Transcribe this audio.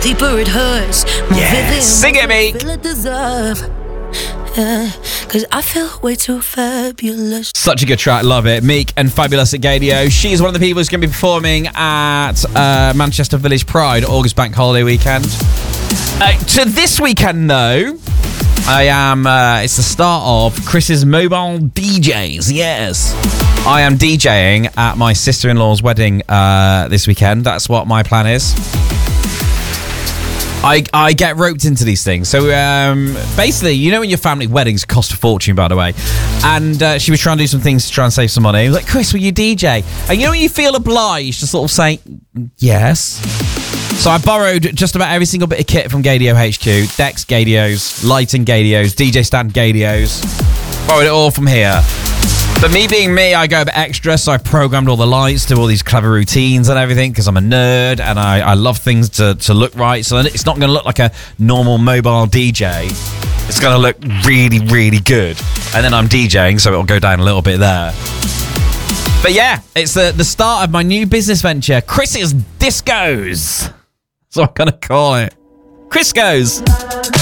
Deeper it hurts. Yeah, sing it, me. Cause I feel way too fabulous. Such a good track, love it. Meek and Fabulous at Gadio. She's one of the people who's going to be performing at Manchester Village Pride, August Bank Holiday weekend. To this weekend, though, I am, it's the start of Chris's Mobile DJs, yes. I am DJing at my sister-in-law's wedding this weekend. That's what my plan is. I get roped into these things. So basically, you know, in your family, weddings cost a fortune, by the way. And she was trying to do some things to try and save some money. I was like, Chris, will you DJ? And you know when you feel obliged to sort of say, yes. So I borrowed just about every single bit of kit from Gadio HQ. Decks Gadios, lighting Gadios, DJ stand Gadios. Borrowed it all from here. But me being me, I go a bit extra, so I programmed all the lights, do all these clever routines and everything, because I'm a nerd and I love things to look right. So it's not going to look like a normal mobile DJ. It's going to look really, really good. And then I'm DJing, so it'll go down a little bit there. But yeah, it's the start of my new business venture, Chris's Discos. That's what I'm going to call it. Chris Goes.